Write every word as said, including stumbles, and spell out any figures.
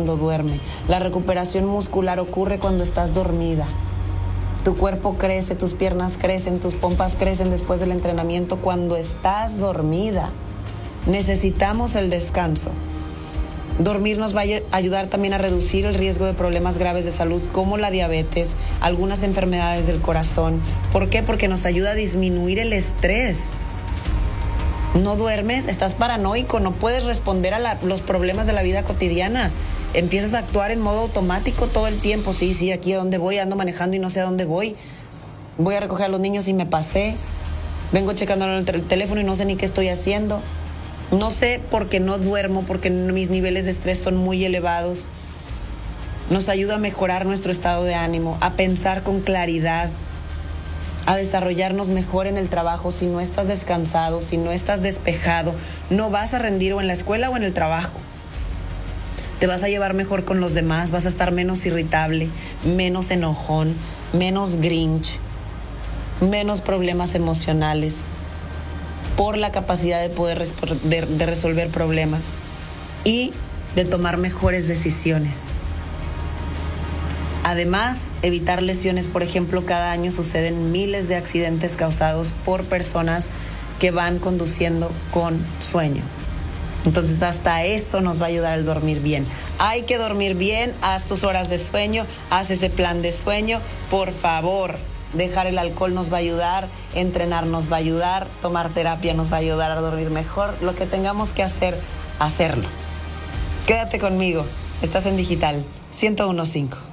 cuando duerme. La recuperación muscular ocurre cuando estás dormida. Tu cuerpo crece, tus piernas crecen, tus pompas crecen después del entrenamiento cuando estás dormida. Necesitamos el descanso. Dormir nos va a ayudar también a reducir el riesgo de problemas graves de salud como la diabetes, algunas enfermedades del corazón. ¿Por qué? Porque nos ayuda a disminuir el estrés. No duermes, estás paranoico, no puedes responder a la, los problemas de la vida cotidiana. Empiezas a actuar en modo automático todo el tiempo. Sí, sí, aquí a dónde voy, ando manejando y no sé a dónde voy. Voy a recoger a los niños y me pasé. Vengo checando el teléfono y no sé ni qué estoy haciendo. No sé por qué no duermo, porque mis niveles de estrés son muy elevados. Nos ayuda a mejorar nuestro estado de ánimo, a pensar con claridad, a desarrollarnos mejor en el trabajo. Si no estás descansado, si no estás despejado, no vas a rendir o en la escuela o en el trabajo. Te vas a llevar mejor con los demás, vas a estar menos irritable, menos enojón, menos grinch, menos problemas emocionales, por la capacidad de poder resp- de, de resolver problemas y de tomar mejores decisiones. Además, evitar lesiones. Por ejemplo, cada año suceden miles de accidentes causados por personas que van conduciendo con sueño. Entonces, hasta eso nos va a ayudar el dormir bien. Hay que dormir bien, haz tus horas de sueño, haz ese plan de sueño, por favor. Dejar el alcohol nos va a ayudar, entrenar nos va a ayudar, tomar terapia nos va a ayudar a dormir mejor. Lo que tengamos que hacer, hacerlo. Quédate conmigo. Estás en Digital ciento uno punto cinco.